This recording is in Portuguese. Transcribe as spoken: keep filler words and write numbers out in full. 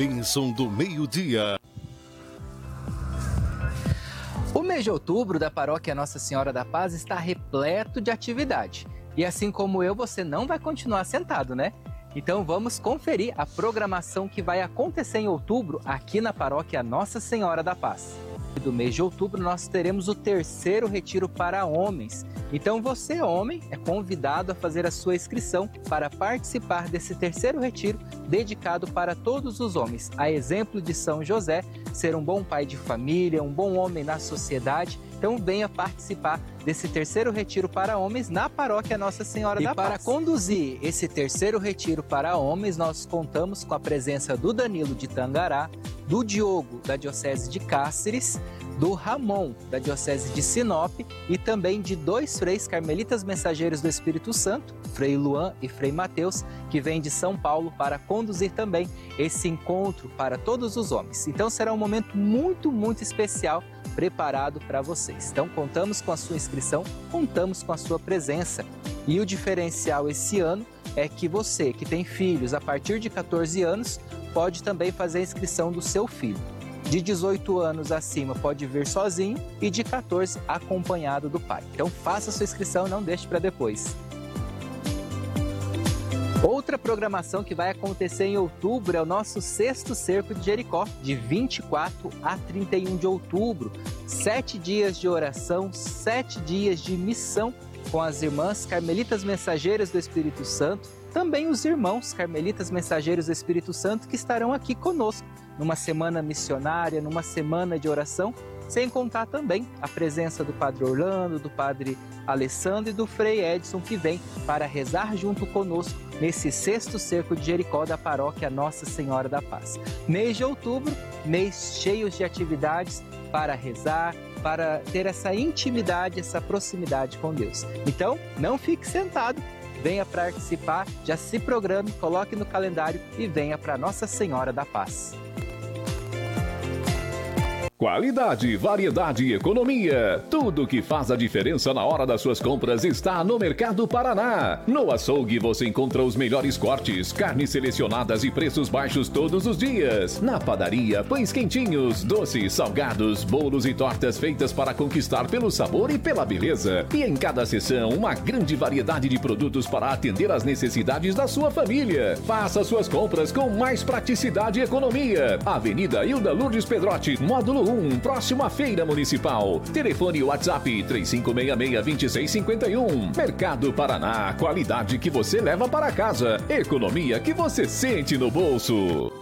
bênção do meio-dia. O mês de outubro da Paróquia Nossa Senhora da Paz está repleto de atividade. E assim como eu, você não vai continuar sentado, né? Então vamos conferir a programação que vai acontecer em outubro aqui na Paróquia Nossa Senhora da Paz. Do mês de outubro nós teremos o terceiro retiro para homens. Então você, homem, é convidado a fazer a sua inscrição para participar desse terceiro retiro dedicado para todos os homens. A exemplo de São José, ser um bom pai de família, um bom homem na sociedade. Então venha participar desse terceiro retiro para homens na Paróquia Nossa Senhora da Paz. E para conduzir esse terceiro retiro para homens, nós contamos com a presença do Danilo de Tangará, do Diogo da Diocese de Cáceres, do Ramon da Diocese de Sinop e também de dois freis carmelitas mensageiros do Espírito Santo, Frei Luan e Frei Mateus, que vêm de São Paulo para conduzir também esse encontro para todos os homens. Então será um momento muito, muito especial preparado para vocês. Então contamos com a sua inscrição, contamos com a sua presença. E o diferencial esse ano é que você que tem filhos a partir de catorze anos pode também fazer a inscrição do seu filho. De dezoito anos acima pode vir sozinho e de catorze acompanhado do pai. Então faça a sua inscrição, não deixe para depois. Outra programação que vai acontecer em outubro é o nosso sexto Cerco de Jericó, de vinte e quatro a trinta e um de outubro. Sete dias de oração, sete dias de missão com as irmãs carmelitas mensageiras do Espírito Santo, também os irmãos carmelitas mensageiros do Espírito Santo que estarão aqui conosco numa semana missionária, numa semana de oração, sem contar também a presença do Padre Orlando, do Padre Alessandro e do Frei Edson, que vem para rezar junto conosco nesse sexto Cerco de Jericó da Paróquia Nossa Senhora da Paz. Mês de outubro, mês cheio de atividades para rezar, para ter essa intimidade, essa proximidade com Deus. Então, não fique sentado, venha participar, já se programe, coloque no calendário e venha para Nossa Senhora da Paz. Qualidade, variedade e economia. Tudo que faz a diferença na hora das suas compras está no Mercado Paraná. No açougue você encontra os melhores cortes, carnes selecionadas e preços baixos todos os dias. Na padaria, pães quentinhos, doces, salgados, bolos e tortas feitas para conquistar pelo sabor e pela beleza. E em cada seção, uma grande variedade de produtos para atender às necessidades da sua família. Faça suas compras com mais praticidade e economia. Avenida Hilda Lourdes Pedrotti, módulo um, próximo à Feira Municipal. Telefone WhatsApp três cinco seis seis, dois seis cinco um. Mercado Paraná, qualidade que você leva para casa. Economia que você sente no bolso.